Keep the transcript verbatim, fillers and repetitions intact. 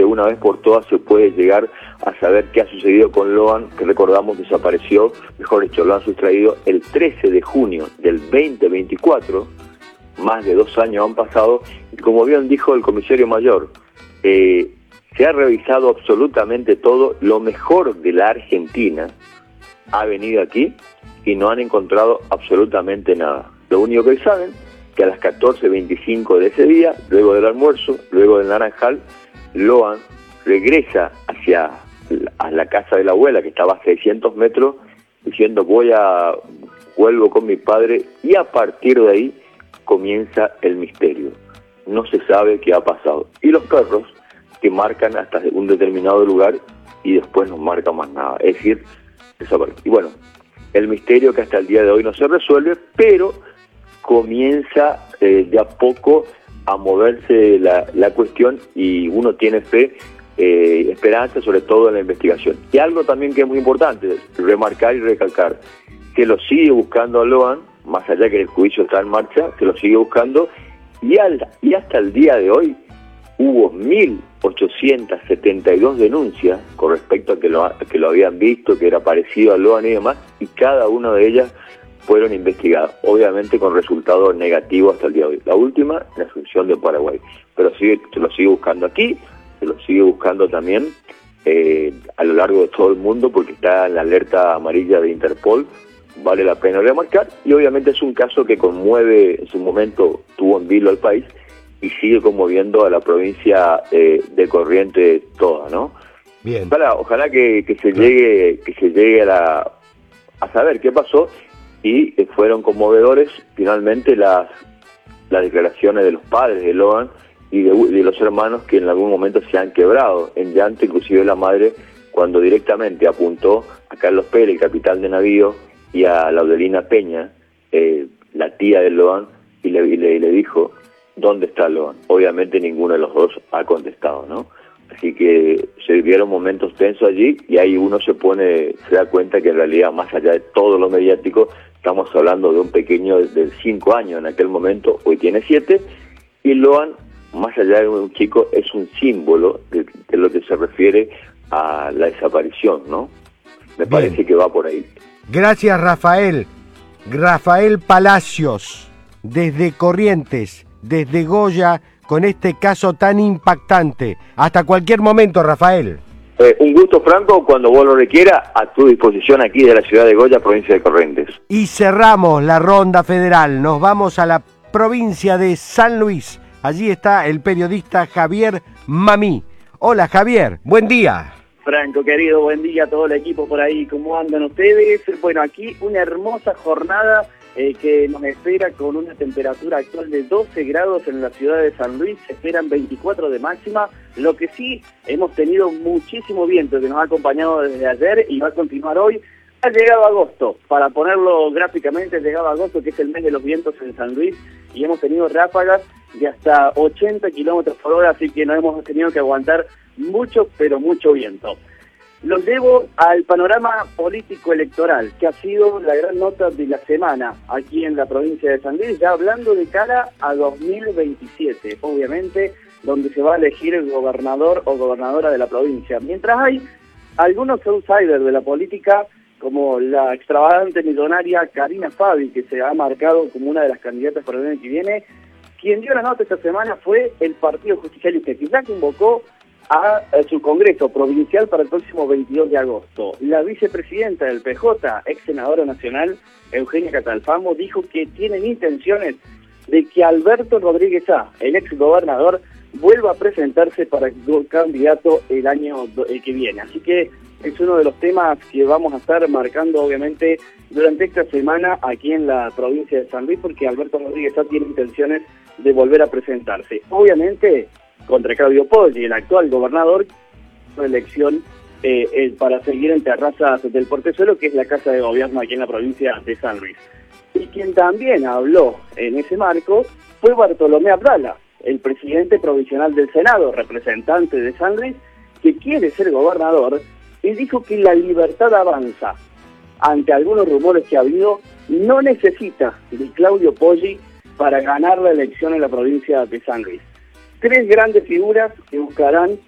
una vez por todas se puede llegar a saber qué ha sucedido con Loan, que recordamos desapareció, mejor dicho, lo han sustraído el trece de junio del veinte veinticuatro, más de dos años han pasado, y como bien dijo el comisario mayor, eh, se ha revisado absolutamente todo, lo mejor de la Argentina ha venido aquí y no han encontrado absolutamente nada. Lo único que saben, que a las catorce veinticinco de ese día, luego del almuerzo, luego del Naranjal, Loan regresa hacia a la casa de la abuela, que estaba a seiscientos metros, diciendo voy a, vuelvo con mi padre, y a partir de ahí comienza el misterio. No se sabe qué ha pasado. Y los perros que marcan hasta un determinado lugar y después no marcan más nada. Es decir, desaparece. Y bueno, el misterio que hasta el día de hoy no se resuelve, pero comienza eh, de a poco a moverse la, la cuestión y uno tiene fe, eh, esperanza sobre todo en la investigación. Y algo también que es muy importante, remarcar y recalcar, que lo sigue buscando a Loan, más allá que el juicio está en marcha, que lo sigue buscando, y, al, y hasta el día de hoy hubo mil ochocientas setenta y dos denuncias con respecto a que lo, a que lo habían visto, que era parecido a Loan y demás, y cada una de ellas fueron investigadas, obviamente con resultados negativos hasta el día de hoy. La última, la Asunción de Paraguay, pero sigue, se lo sigue buscando aquí, se lo sigue buscando también eh, a lo largo de todo el mundo, porque está en la alerta amarilla de Interpol, vale la pena remarcar, y obviamente es un caso que conmueve, en su momento tuvo en vilo al país, y sigue conmoviendo a la provincia eh, de Corrientes toda, ¿no? Bien. Ojalá, ojalá que, que se llegue, que se llegue a la a saber qué pasó, y eh, fueron conmovedores finalmente las las declaraciones de los padres de Loan y de, de los hermanos, que en algún momento se han quebrado en llanto, inclusive la madre, cuando directamente apuntó a Carlos Pérez, el capitán de navío, y a Laudelina Peña, eh, la tía de Loan, y le, y le, y le dijo, ¿dónde está Loan? Obviamente ninguno de los dos ha contestado, ¿no? Así que se vivieron momentos tensos allí, y ahí uno se pone, se da cuenta que en realidad, más allá de todo lo mediático, estamos hablando de un pequeño de cinco años en aquel momento, hoy tiene siete, y Loan, más allá de un chico, es un símbolo de, de lo que se refiere a la desaparición, ¿no? Me Bien. Parece que va por ahí. Gracias, Rafael. Rafael Palacios, desde Corrientes, desde Goya, con este caso tan impactante. Hasta cualquier momento, Rafael. Eh, un gusto, Franco, cuando vos lo requieras, a tu disposición aquí de la ciudad de Goya, provincia de Corrientes. Y cerramos la ronda federal. Nos vamos a la provincia de San Luis. Allí está el periodista Javier Mamí. Hola, Javier, buen día. Franco, querido, buen día a todo el equipo por ahí. ¿Cómo andan ustedes? Bueno, aquí una hermosa jornada eh, que nos espera con una temperatura actual de doce grados en la ciudad de San Luis. Se esperan veinticuatro de máxima. Lo que sí, hemos tenido muchísimo viento que nos ha acompañado desde ayer y va a continuar hoy. Ha llegado agosto, para ponerlo gráficamente, ha llegado agosto, que es el mes de los vientos en San Luis, y hemos tenido ráfagas de hasta ochenta kilómetros por hora, así que nos hemos tenido que aguantar mucho, pero mucho viento. Los llevo al panorama político electoral, que ha sido la gran nota de la semana aquí en la provincia de San Luis, ya hablando de cara a dos mil veintisiete, obviamente, donde se va a elegir el gobernador o gobernadora de la provincia. Mientras hay algunos outsiders de la política, como la extravagante millonaria Karina Fabi, que se ha marcado como una de las candidatas para el año que viene, quien dio la nota esta semana fue el Partido Justicialista, que ya convocó a, a su congreso provincial para el próximo veintidós de agosto. La vicepresidenta del P J, ex senadora nacional, Eugenia Catalfamo, dijo que tienen intenciones de que Alberto Rodríguez A., el ex gobernador, vuelva a presentarse para candidato el año el que viene. Así que es uno de los temas que vamos a estar marcando, obviamente, durante esta semana aquí en la provincia de San Luis, porque Alberto Rodríguez A. tiene intenciones de volver a presentarse. Obviamente, contra Claudio Poggi, el actual gobernador, una elección eh, eh, para seguir en Terrazas del Portezuelo, que es la casa de gobierno aquí en la provincia de San Luis. Y quien también habló en ese marco fue Bartolomé Abdala, el presidente provisional del Senado, representante de San Luis, que quiere ser gobernador, y dijo que la Libertad Avanza, ante algunos rumores que ha habido, no necesita de Claudio Poggi para ganar la elección en la provincia de San Luis. Tres grandes figuras que buscarán